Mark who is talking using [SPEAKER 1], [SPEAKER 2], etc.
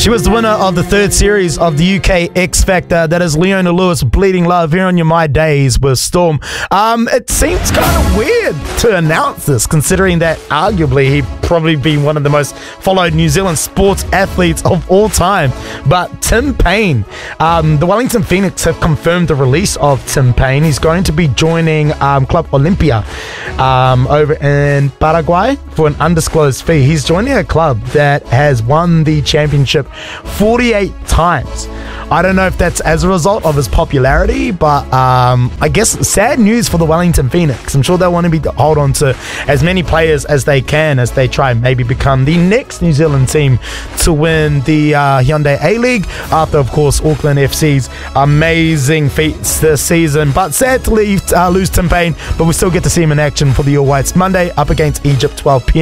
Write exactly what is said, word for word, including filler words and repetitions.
[SPEAKER 1] She was the winner of the third series of the U K X Factor. That is Leona Lewis, Bleeding Love, here on your My Days with Storm. Um, it seems kind of weird to announce this, considering that arguably he'd probably be one of the most followed New Zealand sports athletes of all time. But Tim Payne, um, the Wellington Phoenix have confirmed the release of Tim Payne. He's going to be joining um, Club Olimpia um, over in Paraguay for an undisclosed fee. He's joining a club that has won the championship forty-eight times. I don't know if that's as a result of his popularity, but um, I guess sad news for the Wellington Phoenix. I'm sure they want to be hold on to as many players as they can as they try and maybe become the next New Zealand team to win the uh, Hyundai A-League after, of course, Auckland F C's amazing feats this season. But sad to leave, uh, lose Tim Payne, but we still get to see him in action for the All Whites Monday up against Egypt, twelve p.m.